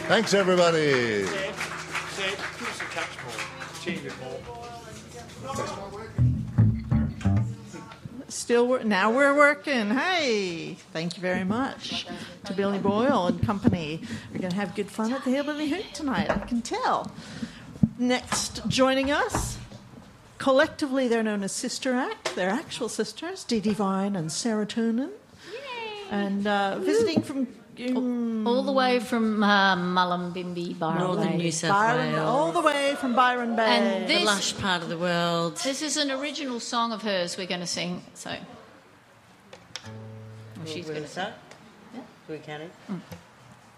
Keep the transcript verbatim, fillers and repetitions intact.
Thanks, everybody. Seb, Seb, give us a touch more. Achieve it more. Still, wor- now we're working. Hey, thank you very much to Billy Boyle and company. We're going to have good fun at the Hillbilly Hoot tonight, I can tell. Next, joining us, collectively they're known as Sister Act. They're actual sisters, Dee Dee Vine and Serotonin. Yay. And uh, visiting from... Um, all the way from uh, Mullumbimby, Byron Northern Bay. New South Byron, Wales. all the way from Byron Bay. And The this, lush part of the world. this is an original song of hers we're going to sing. So, well, she's We're going to start? Yeah. We can. Mm.